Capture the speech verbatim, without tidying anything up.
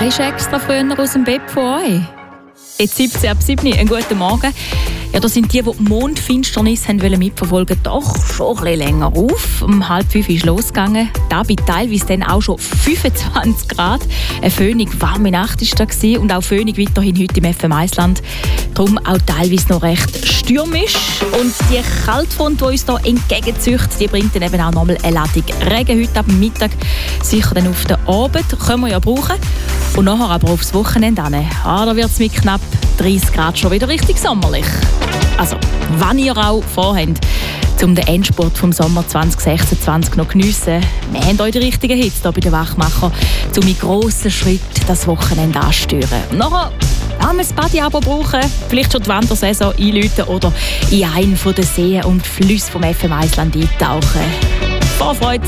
Wer ist extra früher aus dem Bett von euch? Jetzt siebzehn ab sieben, einen guten Morgen. Ja, da sind die, die die Mondfinsternis haben wollen mitverfolgen, doch schon ein bisschen länger auf. Um halb fünf ist losgegangen. Da bei teilweise dann auch schon fünfundzwanzig Grad. Eine föhnig warme Nacht war da und auch föhnig weiterhin heute im F M Eisland. Darum auch teilweise noch recht stürmisch. Und die Kaltfront, die uns hier entgegenzieht, die bringt dann eben auch nochmal eine Ladung Regen heute ab Mittag. Sicher dann auf den Abend. Können wir ja brauchen. Und nachher aber aufs Wochenende hin. Ah, da wird es mit knapp dreißig Grad schon wieder richtig sommerlich. Also, wenn ihr auch vorhabt, um den Endspurt vom Sommer zwanzig sechsundzwanzig noch geniessen, wir haben euch die richtigen Hits hier bei den Wachmacher, um mit grossen Schritt das Wochenende anzusteuern. Und nachher haben wir das Badi-Abo brauchen, vielleicht schon die Wandersaison einläuten oder in einen der Seen und Flüsse vom F M Eisland eintauchen. Vorfreude